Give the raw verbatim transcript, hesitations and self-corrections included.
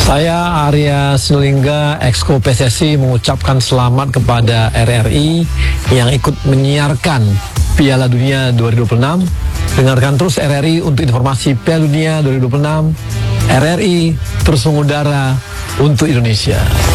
Saya Arya Sinulinga, Exco P S S I, mengucapkan selamat kepada R R I yang ikut menyiarkan Piala Dunia dua ribu dua puluh enam. Dengarkan terus R R I untuk informasi Piala Dunia dua ribu dua puluh enam. R R I terus mengudara untuk Indonesia.